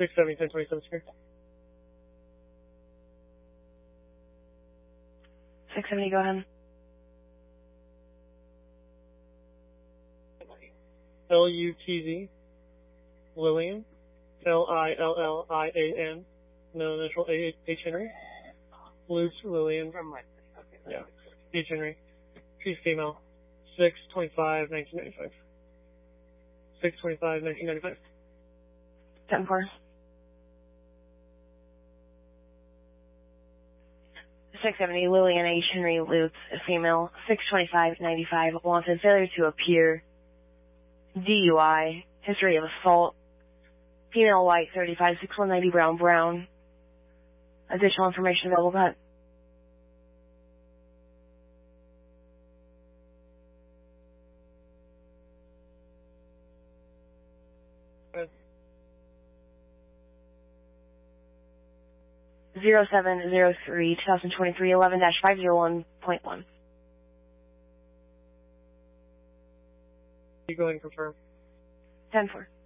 670, 1027 square. 670, go ahead. Lutz, Lillian, Lillian, no initial H. Henry. Lutz Lillian. Yeah. H. Henry. She's female. 6/25, 1995. 6/25, 1995. 10-4. 670, Lillian H. Henry Lutz, female, 6/25/95, wanted, failure to appear, DUI, history of assault, female, white, 35, 6190, brown. Additional information available, go ahead. Good. 0703 2023 11-501.1. You go ahead and confirm. 10-4.